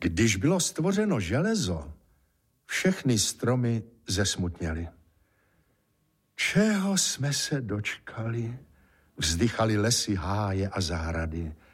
Když bylo stvořeno železo, všechny stromy zesmutněly. Čeho jsme se dočkali? Vzdychali lesy, háje a zahrady.